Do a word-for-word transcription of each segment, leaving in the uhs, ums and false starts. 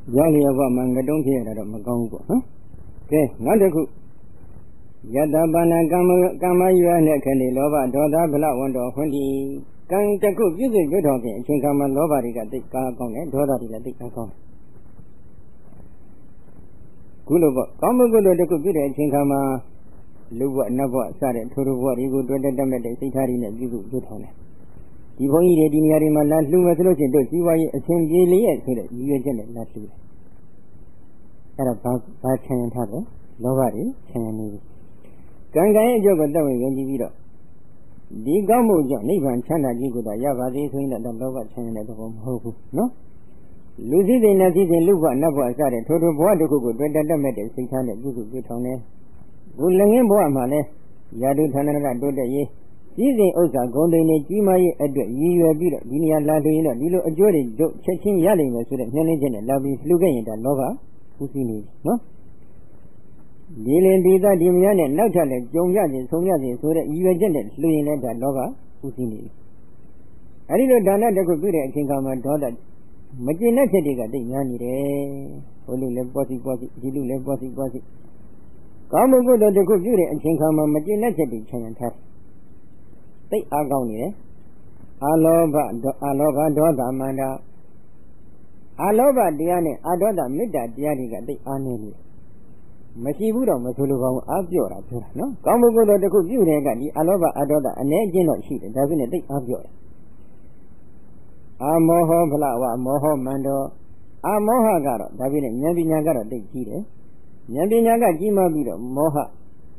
Jolly of a man, don't hear that of Magongo, huh? Okay, not a good. Yatabana Kama, you are Nekani Lova, Doda, Bella, one of twenty. Can't take good, you good talking, Chinkama Lova, the car con, Doda, the car. Good over, come good to the computer, Chinkama, Luva, Nava, started to what you would do the Sitari in a good honor. You won't eat in Yarima, not Luma, to see why a same daily as you are general, not to. At a bad channel table, nobody, channel. Ganga Joga Daway and Divida. The Gamu John, even Chana Jiguda, Yava, they think that the Lova channel at home, hope, no? Lucy the Nazis and Luva, Nava, started total water who could read the metal, six hundred good on it. Ulang and Boamane, Yadu Tanana, do the ye. These Osa, Golden Jima, Edward, you are good, Dinia Ladina, Dilo, a Jody, Checking Yelling, so that Helen and Lovely Slugan and Lova, who see me, no? Dylan Dida, Dimian and Natale, John Yazin, Sonia, so that you are gentle, Slugan and Lova, who see me. I didn't know that could be a king of my daughter. Magina Tediga, the Yanni, only left bossy bossy, you do left bossy bossy. Come and go to the computer and think of my Magina Tedic and tap. They are gone here. Alova, Alova, Doda, Manda. Alova, Diane, Adoda, Mida, Dianiga, they are nearly. Masibuda, Masulu, Abjora, no? Come and go to the computer and the Alova, Adoda, and engine of sheet, doesn't it? They Abjora. Amoho, Palawa, Moho, Mando. Amoha Garo, David, Nabinaga, they cheat. Nabinaga, Jima Bido, Moha.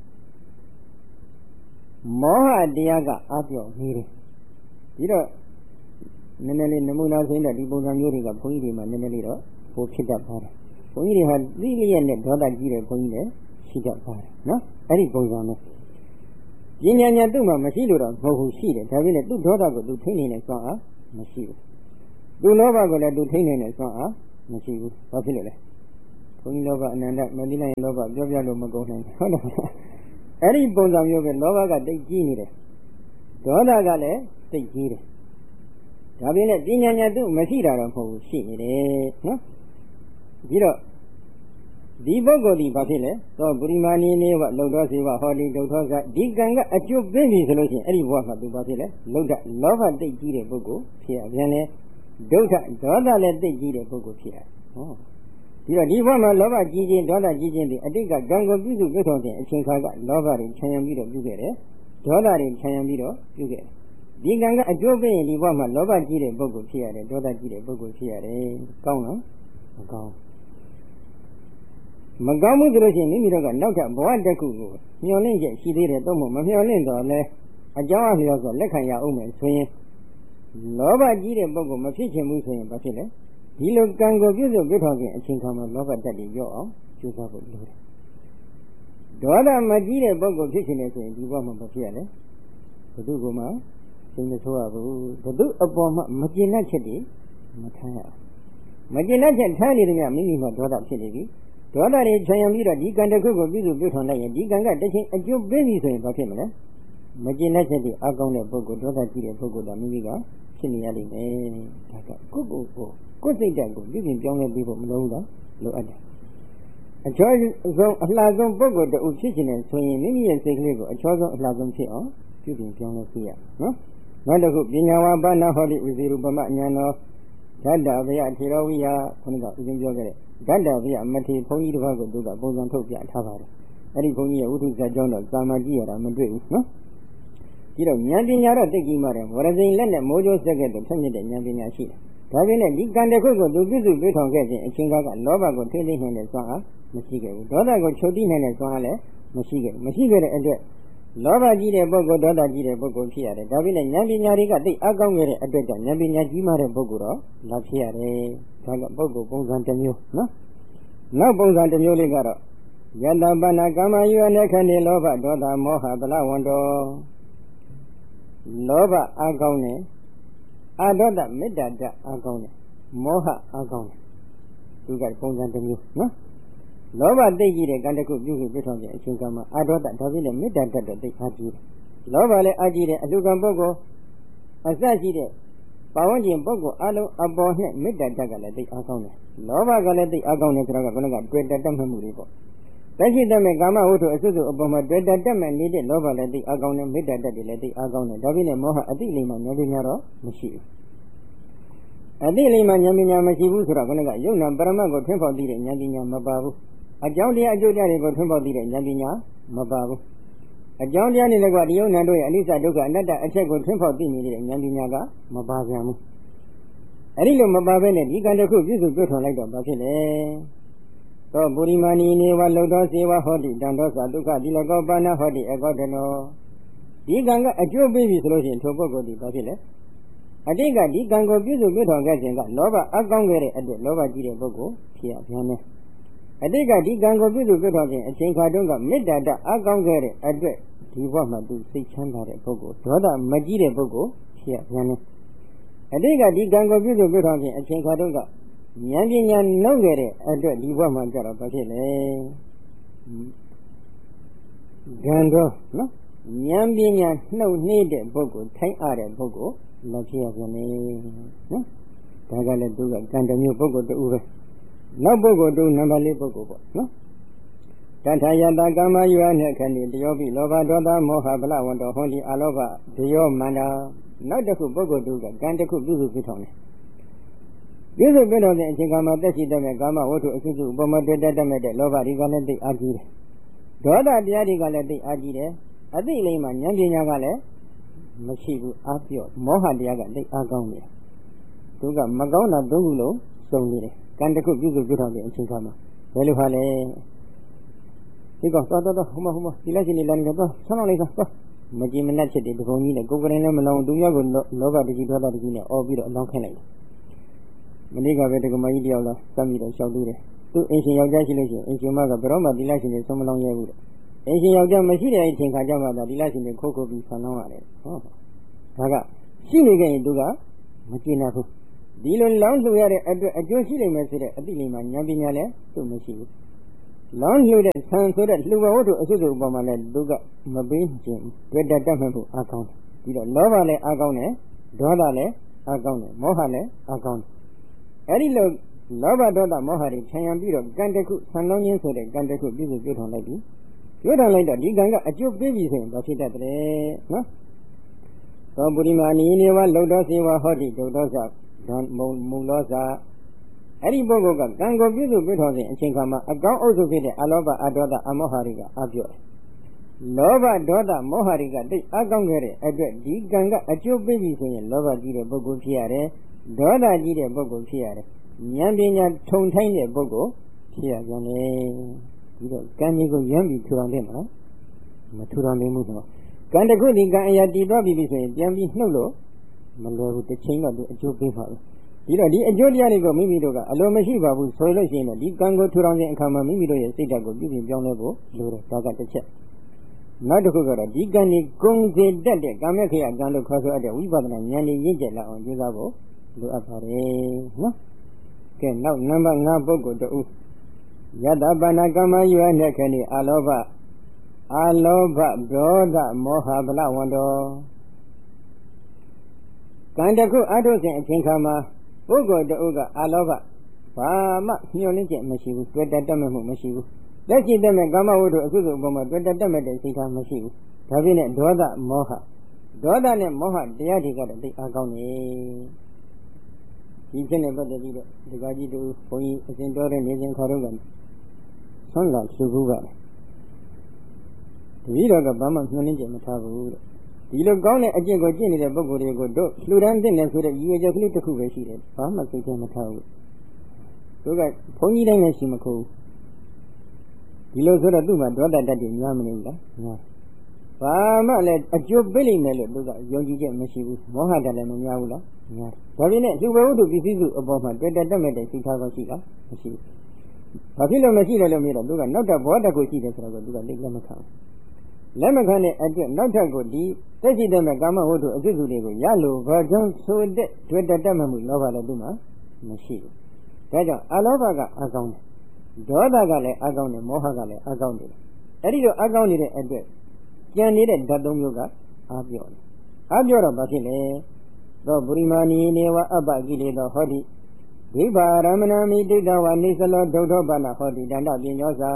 Moha Diaga Abio Miri. You know, Nenali Namuna saying that people are using a poem and Nenelito for Chita Para. Poiri had really ended Doda Gira Poine, Chita Para. No? Any goes on it. Jinya Duma, Machidura, who see it, having a two daughter go to training and saw Machidu. Do Nova go to training and saw Machidu, popular. Poinova and Medina and Nova, Jovia Magohan. Any bones of you will Nova got the genie. Dona Gale, the genie. Tabina Dinya do Machida for she it. No? Giro. The Bogo di Batile, so Burimani neva, Lodosiva, Holly, Dotoga, Diganga, at your baby solution, any work of the Batile, Loda, Lova de Gire Bogo, Pia, Viene, Dota, Doda let the Gire Bogo Pia. Oh. You know, Divama Lova Gigi, Doda Gigi, the Adiga, Gango, Bizu, Gitoke, and Chinkaga, Lova in Chayamido, you get it. Doda in Chayamido, you get it. Diganga, a job in Divama, Lova Gire Bogo Pia, Doda Gire Bogo Pia, Gona, Gone. Magamu Grossi, Nimiga, Naka, Boadaku, Miolinja, she did a domo, Miolinda, a jar of yours, Lekaya Omen, swing. Lova Gire Bogo, Maficha Musa, Batile. He looked Gango, Gizo, Gitoke, and Chinkama, Lova Daddy, yo, Chusabu. Doda Magire Bogo, Kitchen, and Divama Bafiale. The Duguma, Sing the Suabu, the Du upon Magina Chedi, Mataya. Magina Chedi, Minima Doda Chedi. Doda is Chayamira, Diganda Google, Bizu, Biton, and Diganga, a job baby saying Batimana. Magina Chedi, Agone Bogo, Doda Gire Bogo, the Miga, Chiniali, eh, Google. Good thing that go, you can join people Loda, Loada. A choice of Lazon Bogo, the Uchikin and swinging many and Segligo, a choice of Lazon Pia, you can join us here. No? Not a good Binawa Bana Holly with Rubama Yano, Dada via Tirovia, Ponga, you can join it. Dada via Mati Pony to Vago, do the Bozan Topia, Tavar. Any Pony, Utu Zajon, Zamagia, Madrid, no? You know, Yandina, taking Madam, what are they land at Mojo Second, the Tanya Yandina Shida. Davina, you can't go to visit Biton Getting, and Chingaga, Lova go telling him as well, Masiga, Doda go Chodin and as well, Masiga, Masiga, and Lova Gide Bogo, Doda Gide Bogo, Pia, Davina, Yambinariga, the Agangere, a better, Yambina Jima Boguro, La Piare, Taga Bogo, Bonsantamio, no? No Bonsantamio Ligaro. Yanda Banagama, you and Ekani Lova, Doda Moha, Bala Wando Lova Agone. Adoda Medada Agone, Moha Agone. You got phones under you, no? Lova de Gire, Gandaku, you bit on the Chinkama, Adoda, Davila Medada, they Ajire. Lova le Ajire, Adugambogo, Azajire, ပါဝန်းကျင်ပုဂ္ဂိုလ်အလုံးအပေါ်နဲ့မေတ္တာတက်ကလည်းသိအားကောင်းတယ်လောဘကလည်းသိအားကောင်းတယ်ဆိုတော့ကဘုရားကတွေ့တတ်မှတ်မှုတွေပေါ့သက်ရှိတတ်မဲ့ကာမဝတ္ထုအစွတ်စွတ်အပေါ်မှာတွေ့တတ်မှတ်နေတဲ့လောဘလည်းသိအားကောင်းတယ်မေတ္တာတက်တွေလည်းသိအားကောင်းတယ်ဒါပြည့်နဲ့မောဟအတိလိမ္မာဉာဏ်ပညာတော့မရှိဘူးအတိလိမ္မာဉာဏ်ပညာမရှိဘူးဆိုတော့ဘုရားကယုံနာပရမတ်ကိုထွန်းပေါက်သိတဲ့ဉာဏ်ပညာမပါဘူးအကြောင်းတရားအကျိုးတရားတွေကိုထွန်းပေါက်သိတဲ့ဉာဏ်ပညာမပါဘူးအကြောင်းတရားနဲ့လည်းကဒီယုံနာတို့ရဲ့အနိစ္စဒုက္ခအနတ္တအချက်ကိုထွန်းပေါက်သိနေတဲ့ဉာဏ်ပညာကမပါပြန်ဘူးအဲ့ဒီလိုမပါဘဲနဲ့ဒီကံတစ်ခုပြည့်စုံပြည့်ထွန်လိုက်တော့ဘာဖြစ်လဲသောပုရိမာနီနေဝလုံတော်စေဝဟောတိတံတော်သာဒုက္ခဒီလကောပါဏဟောတိအကောတနောဒီကံကအကျိုးပေးပြီဆိုလို့ရှိရင်ထိုပုဂ္ဂိုလ်ဒီဘာဖြစ်လဲအတိတ်ကဒီကံကိုပြည့်စုံပြည့်ထွန်ခဲ့ခြင်းကလောဘအကောင်းခဲ့တဲ့အတွက်လောဘကြီးတဲ့ပုဂ္ဂိုလ်ဖြစ်ရပြန်တယ်အတိတ်ကဒီကံကိုပြည့်စုံပြည့်ထွန်ခြင်းအချိန်ခါတုန်းကမေတ္တာတအကောင်းခဲ့တဲ့အတွက်ဒီဘဝမှာသူစိတ်ချမ်းသာတဲ့ပုဂ္ဂိုလ်ဒေါသမကြီးတဲ့ပုဂ္ဂိုလ်ဖြစ်ရပြန်တယ်အတိတ်ကဒီကံကိုပြုစုပြုထောင်ခြင်းအချိန်ခါတုန်းကဉာဏ်ပညာနှုတ်ခဲ့တဲ့အတွက်ဒီဘဝမှာကြတော့ဘာဖြစ်လဲဂန္ဓောနော်ဉာဏ်ပညာနှုတ်နှေးတဲ့ပုဂ္ဂိုလ်ထိုင်းအားတဲ့ပုဂ္ဂိုလ်လည်းဖြစ်ရပြန်လေနော်ဒါကလည်းသူကကံတမျိုးပုဂ္ဂိုလ်တူပဲနောက်ပုဂ္ဂိုလ်တူနံပါတ်လေးပုဂ္ဂိုလ်ပေါ့နော်တထာယတကာမယောနဲ့ခဏိတယောပိလောဘဒေါသမောဟဗလဝန္တောဟောတိအလောဘဒယောမန္တာနောက်တစ်ခုပုဂ္ဂိုလ်တူကကံတစ်ခုပြုစုပြုထောင်တယ်ပြုစုပြုထောင်တဲ့အချိန်ကမှတက်ရှိတဲ့ကာမဝတ္ထုအစုစုပုံမတွေ့တတ်တဲ့လောဘတွေကလည်းသိအားကြီးတယ်ဒေါသတရားတွေကလည်းသိအားကြီးတယ်အသိလိမ္မာဉာဏ်ပညာကလည်းမရှိဘူးအားပြော့မောဟတရားကသိအားကောင်းတယ်သူကမကောင်းတာသုံးခုလုံးစုံနေတယ်ကံတစ်ခုပြုစုပြုထောင်တဲ့အချိန်ကမှဘယ်လိုဟာလဲဒီကောင်သွားသွားသွားဟိုမဟိုမဒီလိုက်ရှင်နေလာနေတော့ဆောင်းလိုက်သွားမကြည်မနှက်ဖြစ်တဲ့ဒီဘုံကြီးနဲ့ကိုယ်ကလေးလည်းမလောင်သူများကိုလောဘတကြီးဒေါသတကြီးနဲ့အော်ပြီးတော့အလောင်းခိုင်းလိုက်တယ်မနေ့ကပဲတက္ကမကြီးတယောက်လာစမ်းပြီးတော့ရှောက်သေးတယ်သူအင်ရှင်ယောက်ျားရှိလို့ရှိရင်အင်ရှင်မကဘယ်တော့မှဒီလိုက်ရှင်နေဆုံးမလောင်ရဲဘူးတဲ့အင်ရှင်ယောက်ျားမရှိတဲ့အချိန်ခါကျမှသာဒီလိုက်ရှင်နေခိုးခိုးပြီးဆန်လောင်းရတယ်ဟောဒါကရှိနေခဲ့ရင်သူကမကျေနပ်ဘူးဒီလိုလောင်းလှူရတဲ့အတွက်အကျိုးရှိနိုင်မယ်ဆိုတဲ့အတိလိမ္မာဉာဏ်ပညာလည်းသူ့မရှိဘူးလောင်းလှူတဲ့ဆံဆိုတဲ့လှူဘဝတ္ထုအစွတ်စွတ်ပေါ်မှာလည်းသူကမပေးခြင်းတွေ့တတ်တတ်မှတ်ဖို့အားကောင်းတယ်ပြီးတော့လောဘလည်းအားကောင်းတယ်ဒေါသလည်းအားကောင်းတယ်မောဟလည်းအားကောင်းတယ်အဲဒီလိုလောဘဒေါသမောဟတွေခြံရံပြီးတော့ကံတစ်ခုဆံလုံးခြင်းဆိုတဲ့ကံတစ်ခုပြည့်စုံပြည့်ထောင်လိုက်ပြီပြည့်ထောင်လိုက်တော့ဒီကံကအကျိုးပေးပြီဆိုရင်ဘာဖြစ်တတ်တယ်နော်သောပုရိမာနီနေဝလုံတော်စေဝဟောတိဒုဒောသဒံမုံမုံလောသအဲ့ဒီပုဂ္ဂိုလ်ကကံကိုပြည့်စုံပြည့်ထောင်ခြင်းအချိန်ခါမှာအကောင်းအုပ်စုဖြစ်တဲ့အလောဘအဒေါသအမောဟတွေကအပြော့လောဘဒေါသမောဟတွေကတိတ်အကောင်းခဲ့တဲ့အတွက်ဒီကံကအကျိုးပေးပြီဆိုရင်လောဘကြီးတဲ့ပုဂ္ဂိုလ်ဖြစ်ရတယ်ဒေါသကြီးတဲ့ပုဂ္ဂိုလ်ဖြစ်ရတယ်ဉာဏ်ပညာထုံထိုင်းတဲ့ပုဂ္ဂိုလ်ဖြစ်ရပြန်လေဒီတော့ကံကြီးကိုရမ်းပြီးထူထောင်တယ်မလားမထူထောင်နိုင်ဘူးတော့ကံတစ်ခုဒီကံအရာတည်သွားပြီဆိုရင်ပြန်ပြီးနှုတ်လို့မလွယ်ဘူးတစ်ချိန်တော့သူအကျိုးပေးပါပဲဒီတော့ဒီအကျိုးတရားတွေကိုမိမိတို့ကအလိုမရှိပါဘူးဆိုလို့ရှိရင်ဒီကံကိုထူထောင်ခြင်းအခါမှာမိမိတို့ရဲ့စိတ်ဓာတ်ကိုပြုပြင်ပြောင်းလဲဖို့လိုတယ်ဒါကတစ်ချက်နောက်တစ်ခုကတော့ဒီကံကြီးဂုဏ်စေတတ်တဲ့ကာမခေယကံလို့ခေါ်ဆိုအပ်တဲ့ဝိပဿနာဉာဏ်ကြီးရင့်ကျက်လာအောင်ကြိုးစားဖို့လိုအပ်ပါတယ်နော်ကဲနောက်နံပါတ်၅ပုဂ္ဂိုလ်တူယတပါဏကမ္မယောနဲ့ခဏိအလောဘအလောဘဒေါသမောဟဗလဝန္တောကံတစ်ခုအထုစဉ်အချိန်ခါမှာပုဂ္ဂိုလ်တူကအလောဘဘာမှညှို့နှင်းချက်မရှိဘူးတွေ့တတ်တတ်မှုမရှိဘူးလက်ရှိတတ်မဲ့ကာမဝတ္ထုအကုသိုလ်ပေါ်မှာတွေ့တတ်တတ်မဲ့တဲ့စိတ်ထားမရှိဘူးဒါပြည့်နဲ့ဒေါသမောဟဒေါသနဲ့မောဟတရားတွေကတော့သိအားကောင်းနေဒီဖြစ်နေပတ်သက်ပြီးတော့ဒီကကြီးတို့ဘုန်းကြီးအစဉ်တော်တဲ့နေစဉ်ခေါ်တော့ကဆွမ်းလာရှုဘူးပါတတိတော်ကဘာမှညှို့နှင်းချက်မထားဘူးတဲ့ဒီလိုကောင်းတဲ့အကျင့်ကိုကျင့်နေတဲ့ပုဂ္ဂိုလ်တွေကိုတို့လှူဒန်းတဲ့နေဆိုတဲ့ရည်ရွယ်ချက်ကလေးတစ်ခုပဲရှိတယ်ဘာမှစိတ်ထဲမထားဘူးတို့ကဘုန်းကြီးတိုင်းလည်းရှိမခိုးဒီလိုဆိုတော့သူ့မှာဒေါသတတ်တယ်များမနေဘူးလားများဘာမှလည်းအကျိုးပေးလိမ့်မယ်လို့သူကယုံကြည်ချက်မရှိဘူးမောဟတတ်လည်းမများဘူးလားများဒါပြင်းနဲ့လှူဘဝတ္ထုပစ္စည်းစုအပေါ်မှာတွေ့တတ်တတ်မဲ့တဲ့စိတ်ထားကောရှိလားမရှိဘူးဘာဖြစ်လို့မရှိလဲလို့မြင်တော့သူကနောက်ထပ်ဘောတက်ကိုရှိတယ်ဆိုတော့သူကလက်လက်မခံလက်မခံတဲ့အတွက်နောက်ထပ်ကိုဒီသက်ရှိတဲ့ကာမဝတ္ထုအကျဉ်းစုတွေကိုရလို့ဘာကြောင့်ဆိုတဲ့တွေ့တတ်တတ်မှုလောဘလည်းသူ့မှာမရှိဘူးဒါကြောင့်အလောဘကအကောင်းတယ်ဒေါသကလည်းအကောင်းတယ်မောဟကလည်းအကောင်းတယ်အဲ့ဒီတော့အကောင်းနေတဲ့အတွက်ကြံနေတဲ့ဓာတ်သုံးမျိုးကအားပြော့တယ်အားပြော့တော့ဘာဖြစ်လဲသောပုရိမာနီနေဝအပ္ပကိလေသောဟောတိဒိဗ္ဗာရမဏမိတိတဝနိစ္စလောဒုဋ္ဌောပါဏဟောတိတန္တပညောစာ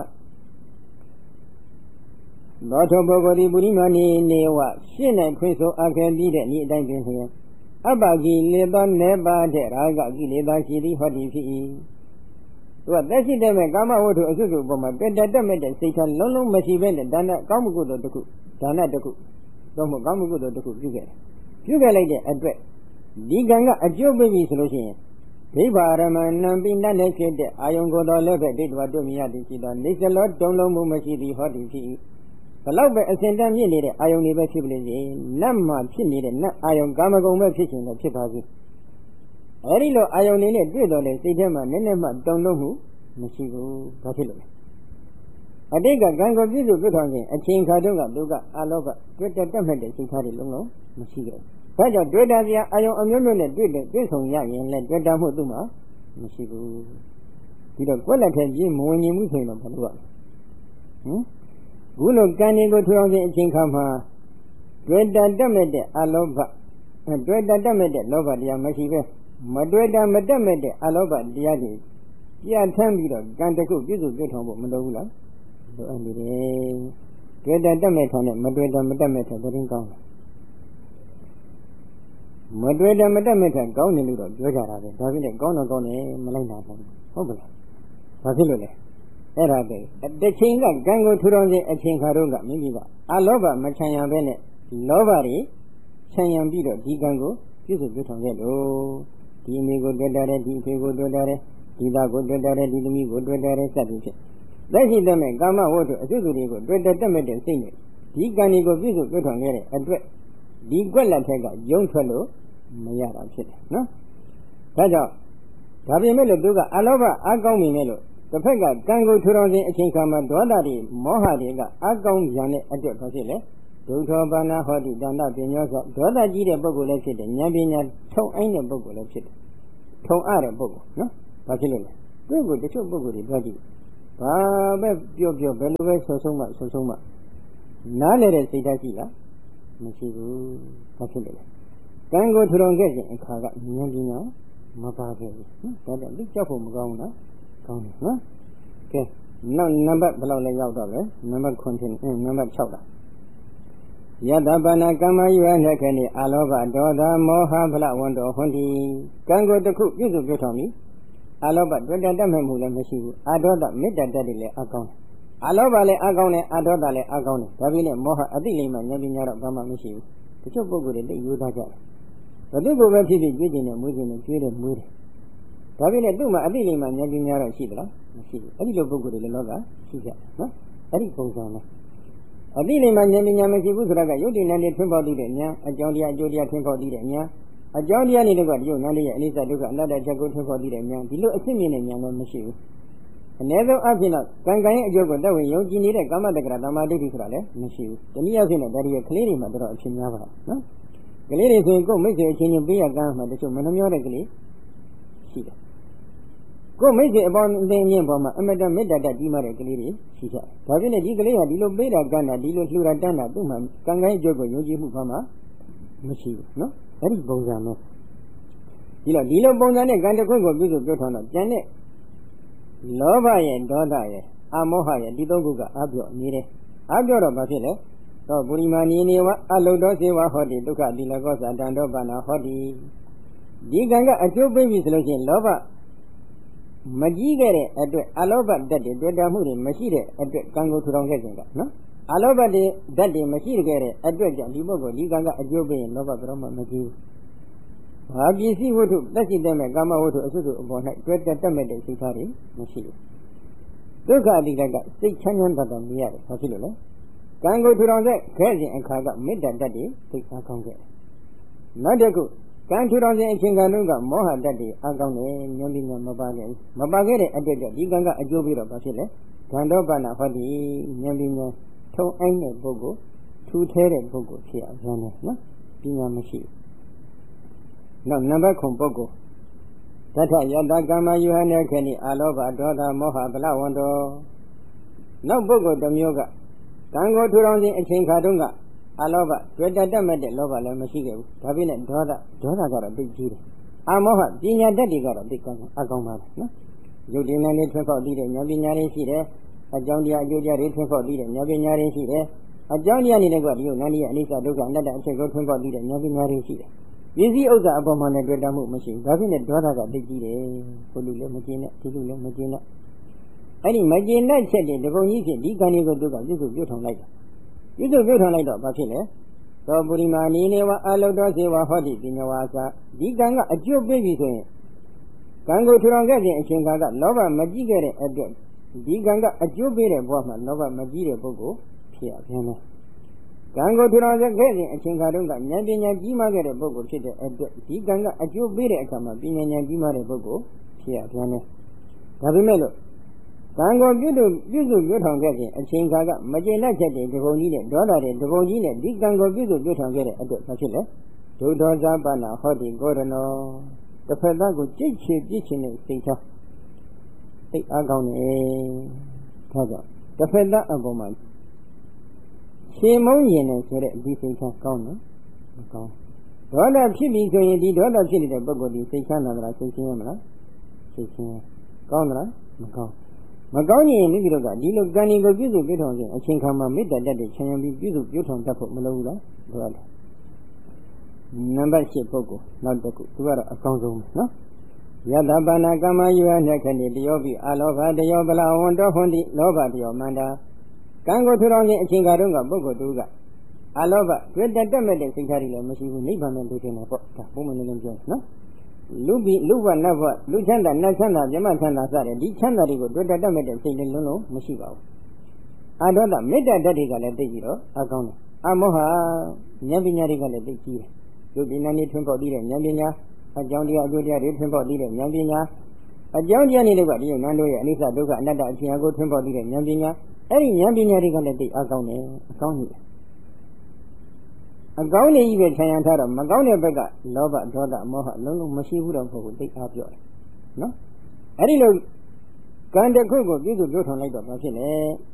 သောထောပုဂ္ဂိုလ်ပုရိမာနီနေဝရှင်း၌ခွင့်ဆိုအပ်ခဲ့ပြီးတဲ့ဤအတိုင်းပင်လျင်အပ္ပကိလေသောနေပါတဲ့ရာဂကိလေသာရှိသည်ဟောတိဖြစ်၏သူကသက်ရှိတဲ့မဲ့ကာမဝတ္ထုအစွတ်စွတ်ပေါ်မှာတွေ့တတ်တတ်မဲ့တဲ့စိတ်ထားလုံးလုံးမရှိဘဲနဲ့ဒါနကောင်းမှုကုသိုလ်တစ်ခုဒါနတစ်ခုတော့မကောင်းမှုကုသိုလ်တစ်ခုပြုခဲ့တယ်ပြုခဲ့လိုက်တဲ့အတွက်ဒီကံကအကျိုးပေးပြီဆိုလို့ရှိရင်ဒိဗ္ဗာရမဏံပိဏနဲ့ဖြစ်တဲ့အာယုံကိုယ်တော်လည်းပဲဒိဋ္ဌဝတ္တမြတ်တည်ရှိသောနေစလောတုံလုံးမှုမရှိသည်ဟောတိဖြစ်၏ဘလောက်ပဲအစဉ်တန်းမြင့်နေတဲ့အာယုံတွေပဲဖြစ်ပါလေစေနတ်မှာဖြစ်နေတဲ့နတ်အာယုံကာမဂုဏ်ပဲဖြစ်ခြင်းလည်းဖြစ်ပါစေအဲဒီလိုအာယုံတွေနဲ့တွေ့တော်လေစိတ်ထဲမှာနည်းနည်းမှတုံလုံးမှုမရှိဘူးဘာဖြစ်လို့လဲအတိတ်ကကံကိုပြည့်စုံပြည့်ထောင်ခြင်းအချိန်ခါတုန်းကသူကအလောဘတွေ့တတ်တတ်မဲ့တဲ့စိတ်ထားတွေလုံးလုံးမရှိခဲ့ဘူးဒါကြောင့်တွေ့တာစရာအာယုံအမျိုးမျိုးနဲ့တွေ့တဲ့တွေ့ဆုံရရင်လည်းတွေ့တာမှုသူ့မှာမရှိဘူးဒီတော့ကွက်လက်ထဲကြီးမဝင်ရင်ဘူးဆိုရင်တော့ဘာလို့ရလဲဟမ်ခုလိုကံတွေကိုထူအောင်ခြင်းအချိန်ခါမှာတွေ့တတ်တတ်မဲ့တဲ့အလောဘတွေ့တတ်တတ်မဲ့တဲ့လောဘတရားမရှိပဲမတွေ့တာမတတ်မဲ့တဲ့အလောဘတရားတွေပြဋ္ဌာန်းပြီးတော့ကံတစ်ခုပြည့်စုံပြည့်ထောင်ဖို့မလိုဘူးလားလိုအပ်နေတယ်တွေ့တာတတ်မဲ့ထောင်နဲ့မတွေ့တာမတတ်မဲ့ထောင်ဘယ်ရင်ကောင်းလဲမတွေ့တာမတတ်မဲ့ထောင်ကောင်းတယ်လို့တော့ပြောကြတာပဲဒါဖြစ်နေကောင်းတော့ကောင်းတယ်မလိုက်တာဘူးဟုတ်ပါလားဘာဖြစ်လို့လဲအဲ့ဒါတည်းတစ်ချိန်ကကံကိုထူထောင်ခြင်းအချိန်ခါတော့ကမိမိကအလောဘမချမ်းရဘဲနဲ့လောဘတွေချမ်းရပြီးတော့ဒီကံကိုပြည့်စုံပြည့်ထောင်ခဲ့လို့ဒီအမိကိုတွေ့တာတယ်ဒီအဖေကိုတွေ့တာတယ်ဒီသားကိုတွေ့တာတယ်ဒီသမီးကိုတွေ့တာတယ်စသဖြင့်လက်ရှိတည်းမဲ့ကာမဝတ္ထုအကျိုးတွေကိုတွေ့တတ်တတ်မဲ့တဲ့စိတ်နဲ့ဒီကံတွေကိုပြည့်စုံပြည့်ထောင်ခဲ့တဲ့အတွက်ဒီကွက်လက်ထက်ကယုံထွက်လို့မရတာဖြစ်တယ်နော်ဒါကြောင့်ဒါပြင်မဲ့လို့သူကအလောဘအကောင်းနေမဲ့လို့တစ်ဖက်ကကံကိုထူထောင်ခြင်းအချိန်ခါမှာဒေါသတွေမောဟတွေကအကောင်းပြန်တဲ့အတွက်ဘာဖြစ်လဲဒုထောပါဏဟောတိတန္တပညောဆိုဒေါသကြီးတဲ့ပုဂ္ဂိုလ်လည်းဖြစ်တယ်ဉာဏ်ပညာထုံအိုင်းတဲ့ပုဂ္ဂိုလ်လည်းဖြစ်တယ်ထုံအတဲ့ပုဂ္ဂိုလ်နော်ဘာဖြစ်လို့လဲသူ့ကိုတချို့ပုဂ္ဂိုလ်တွေပြောကြည့်ဘာပဲပြောပြောဘယ်လိုပဲဆုံဆုံးမှဆုံဆုံးမှနားလေတဲ့စိတ်ဓာတ်ရှိလားမရှိဘူးဘာဖြစ်လို့လဲကံကိုထူထောင်ခဲ့ခြင်းအခါကဉာဏ်ပညာမပါခဲ့ဘူးနော်ဒါတော့သိကြောက်ဖို့မကောင်းဘူးလားကောင်းတယ်နော်ကဲနောက်နံပါတ်ဘယ်လောက်လဲရောက်တော့လဲနံပါတ်ခုနှစ်အင်းနံပါတ်၆လားယတပနာကမ္မယုဟနဲ့ခဏိအလောဘဒေါသမောဟဖလဝန္တောဟွန်တိကံကိုတစ်ခုပြည့်စုံပြည့်ထောင်ပြီအလောဘတွေ့တတ်တတ်မဲ့မှုလည်းမရှိဘူးအဒေါသမေတ္တာတတ်တယ်လည်းအကောင်းတယ်အလောဘလည်းအကောင်းတယ်အဒေါသလည်းအကောင်းတယ်ဒါပြည့်နဲ့မောဟအတိလိမ္မာဉာဏ်ပညာတော့ဘာမှမရှိဘူးတချို့ပုဂ္ဂိုလ်တွေသိယူသားကြတယ်ဘယ်သူကိုပဲဖြစ်ဖြစ်ကြွေးခြင်းနဲ့မွေးခြင်းနဲ့ကျွေးတယ်မွေးတယ်ဒါပြည့်နဲ့သူ့မှာအတိလိမ္မာဉာဏ်ပညာတော့ရှိသလားမရှိဘူးအဲ့ဒီလိုပုဂ္ဂိုလ်တွေလည်းလောကရှိကြတယ်နော်အဲ့ဒီပုံစံနဲ့အတိလိမ္မာဉာဏ်ပညာမရှိဘူးဆိုတာကယုတ်တိဉာဏ်နဲ့ထွန်းပေါက်တည်တဲ့ဉာဏ်အကြောင်းတရားအကျိုးတရားထွန်းပေါက်တည်တဲ့ဉာဏ်အကြောင်းတရားနေတဲ့ကဒီယုတ်ဉာဏ်ရဲ့အနိစ္စဒုက္ခအနတ္တချက်ကိုထွန်းပေါက်တည်တဲ့ဉာဏ်ဒီလိုအစစ်မြင်တဲ့ဉာဏ်လည်းမရှိဘူးအ ਨੇ ဆုံးအဖြစ်တော့ကံကံရဲ့အကျိုးကိုတက်ဝင်ယုံကြည်နေတဲ့ကာမတက္ကရာသမာဓိဋ္ဌိဆိုတာလည်းမရှိဘူးတနည်းအားဖြင့်တော့ဒါတွေကကလေးတွေမှာတော့အဖြစ်များပါနော်ကလေးတွေဆိုရင်ကိုယ်မိတ်ဆွေအချင်းချင်းပေးရကမ်းမှာတချို့မနှမျောတဲ့ကလေးရှိတယ်ကိုယ်မိတ်ဆွေအပေါင်းအသင်းချင်းပေါ်မှာအမတမေတ္တာတကြီးမားတဲ့ကလေးတွေရှိကြတယ်ဒါပြည့်နဲ့ဒီကလေးဟာဒီလိုပေးတာကမ်းတာဒီလိုလှူတာတန်းတာသူ့မှာကံကံရဲ့အကျိုးကိုယုံကြည်မှုဘာမှမရှိဘူးနော်အဲ့ဒီပုံစံနဲ့ဒီလိုဒီလိုပုံစံနဲ့ကံတစ်ခုကိုပြုစုပြောထောင်တော့ကျန်တဲ့လောဘရဲ့ဒေါသရဲ့အမောဟရဲ့ဒီသုံးခုကအပြော့နေတယ်အပြော့တော့ဘာဖြစ်လဲသောပုရိမာနီနေဝအလုတောစေဝဟောတိဒုက္ခတိလကောသတံတောပါဏဟောတိဒီကံကအကျိုးပေးပြီဆိုလို့ရှိရင်လောဘမကြီးခဲ့တဲ့အတွက်အလောဘဓာတ်တွေတွေ့တာမှုတွေမရှိတဲ့အတွက်ကံကိုထူထောင်ခဲ့ခြင်းကနော်အလောဘတွေဓာတ်တွေမရှိခဲ့တဲ့အတွက်ကြောင့်ဒီပုဂ္ဂိုလ်ဒီကံကအကျိုးပေးရင်လောဘဘယ်တော့မှမကြီးဘူး။ဘာပစ္စည်းဝတ္ထုသက်ရှိတဲ့မဲ့ကာမဝတ္ထုအစွတ်စွတ်အပေါ်၌တွေ့တတ်တတ်မဲ့တဲ့စိတ်ထားတွေမရှိဘူး။ဒုက္ခအတိတ်ကစိတ်ချမ်းချမ်းသာသာနေရတယ်ဘာဖြစ်လို့လဲ။ကံကိုထူထောင်တဲ့ခဲခြင်းအခါကမေတ္တာဓာတ်တွေသိအားကောင်းခဲ့တယ်။နောက်တစ်ခုကံထူထောင်ခြင်းအချိန်ကလုံးကမောဟဓာတ်တွေအားကောင်းတယ်ဉာဏ်ပညာမပါခဲ့ဘူး။မပါခဲ့တဲ့အတွက်ကြောင့်ဒီကံကအကျိုးပြီးတော့ဘာဖြစ်လဲ။ဓာတောပါဏဟောတိဉာဏ်ပညာထုံအိုင်းတဲ့ပုဂ္ဂိုလ်ထူထဲတဲ့ပုဂ္ဂိုလ်ဖြစ်အောင်ဉာဏ်နဲ့နော်ပညာမရှိဘူး။နောက်နံပါတ်ခုပုဂ္ဂိုလ်သတ္ထယတကမ္မယုဟနေခေနိအာလောဘဒေါသမောဟဗလဝန္တောနောက်ပုဂ္ဂိုလ်တစ်မျိုးကကံကိုထူထောင်ခြင်းအချိန်ခါတုန်းကအလောဘတွေ့တတ်တတ်မဲ့တဲ့လောဘလည်းမရှိခဲ့ဘူးဒါပြည့်နဲ့ဒေါသဒေါသကတော့သိကြီးတယ်အာမောဟပညာတတ်တွေကတော့သိကောင်းအကောင်းပါနော်ယုတ်တင်နေလေးထွန်းဖောက်သိတဲ့ဉာဏ်ပညာတွေရှိတယ်အကြောင်းတရားအကျိုးတရားတွေထွန်းဖောက်သိတဲ့ဉာဏ်ပညာတွေရှိတယ်အကြောင်းတရားနေတဲ့ကဒီယုတ်နန္ဒီရဲ့အနိစ္စဒုက္ခအနတ္တအချက်ကိုထွန်းဖောက်သိတဲ့ဉာဏ်ပညာတွေရှိတယ်ပစ္စည်းဥစ္စာအပေါ်မှာလည်းတွေ့တတ်မှုမရှိဘူးဒါပြည့်နဲ့ဒေါသကသိကြီးတယ်ဘုလူလည်းမကျင်နဲ့ဒီလူလည်းမကျင်နဲ့အဲ့ဒီမကျင်တဲ့ချက်တွေတပုံကြီးဖြစ်ဒီကံတွေကိုသူကပြုစုပြုထောင်လိုက်တာပြုစုပြုထောင်လိုက်တော့ဘာဖြစ်လဲသောပုရိမာနီနေဝအလုတော်စေဝဟောတိပညာဝါစာဒီကံကအကျိုးပေးပြီဆိုရင်ကံကိုထူထောင်ခဲ့ခြင်းအချိန်ခါကလောဘမကြီးခဲ့တဲ့အတွက်ဒီကံကအကျိုးပေးတဲ့ဘဝမှာလောဘမကြီးတဲ့ပုဂ္ဂိုလ်ဖြစ်ရပြန်တယ်ကံကိုထူထောင်ခဲ့ခြင်းအချိန်ခါတုန်းကဉာဏ်ပညာကြီးမားခဲ့တဲ့ပုဂ္ဂိုလ်ဖြစ်တဲ့အတွက်ဒီကံကအကျိုးပေးတဲ့အခါမှာပညာဉာဏ်ကြီးမားတဲ့ပုဂ္ဂိုလ်ဖြစ်ရပြန်တယ်ဒါပေမဲ့လို့ကံကိုပြုစုပြုစုပြုထောင်ခဲ့ခြင်းအချိန်ခါကမကျေနပ်ချက်တွေဒီပုံကြီးနဲ့ဒေါသတွေဒီပုံကြီးနဲ့ဒီကံကိုပြုစုပြုထောင်ခဲ့တဲ့အတွက်ဘာဖြစ်လဲဒုဒောဇပနာဟောတိကိုရနောတစ်ဖက်သားကိုကြိတ်ချေပြစ်ချင်တဲ့စိတ်ထားစိတ်အားကောင်းနေဒါကြောင့်တစ်ဖက်သားအပေါ်မှာရှင်မုန်းရင်နဲ့ဆိုတဲ့ဒီစိတ်ထားကောင်းနော်မကောင်းဒေါသဖြစ်ပြီဆိုရင်ဒီဒေါသဖြစ်နေတဲ့ပုဂ္ဂိုလ်ဒီစိတ်ချမ်းသာမလားစိတ်ချင်းရမလားစိတ်ချင်းကောင်းသလားမကောင်းမကောင်းရင်မိမိတို့ကဒီလိုကံတွေကိုပြုစုပြုထောင်ခြင်းအချိန်ခါမှာမေတ္တာတတ်တဲ့ခြံရံပြီးပြုစုပြုထောင်တတ်ဖို့မလိုဘူးလားဟုတ်လားနံပါတ်၈ပုဂ္ဂိုလ်နောက်တစ်ခုသူကတော့အကောင်းဆုံးနော်ယတပါဏကမ္မယောညခဏိတယောပိအလောဘတယောပလဝန္တောဟွန်တိလောဘတယောမန္တာကံကိုထူထောင်ခြင်းအချိန်ခါတုန်းကပုဂ္ဂိုလ်တူကအလောဘတွေ့တတ်တတ်မဲ့တဲ့စိတ်ဓာတ်တွေလည်းမရှိဘူးနိဗ္ဗာန်နဲ့တွေ့တယ်ပေါ့ဒါဘုံမနေလုံးပြောနော်လူဘီလူဘနတ်ဘလူချမ်းသာနတ်ချမ်းသာမြမချမ်းသာစတဲ့ဒီချမ်းသာတွေကိုတွေ့တတ်တတ်မဲ့တဲ့စိတ်တွေလုံးလုံးမရှိပါဘူးအာဒေါသမေတ္တာဓာတ်တွေကလည်းသိပြီးတော့အကောင်းတယ်အမောဟဉာဏ်ပညာတွေကလည်းသိကြီးတယ်ယုတ်ဒီနန္ဒီထွန်းပေါက်ပြီးတဲ့ဉာဏ်ပညာအကြောင်းတရားအကျိုးတရားတွေထွန်းပေါက်ပြီးတဲ့ဉာဏ်ပညာအကြောင်းတရားတွေကဒီယုတ်နန္တို့ရဲ့အနိစ္စဒုက္ခအနတ္တအချင်းအကိုထွန်းပေါက်ပြီးတဲ့ဉာဏ်ပညာအဲ့ဒီဉာဏ်ပညာတွေကလည်းသိအကောင်းတယ်အကောင်းကြီးအကောင်းနေကြီးပဲခြံရံထားတော့မကောင်းတဲ့ဘက်ကလောဘဒေါသမောဟလုံးလုံးမရှိဘူးတော့မဟုတ်ဘူးသိအားပြောတယ်နော်အဲ့ဒီလိုကံတစ်ခုကိုပြုစုပြုထောင်လိုက်တော့ဘာဖြစ်လဲ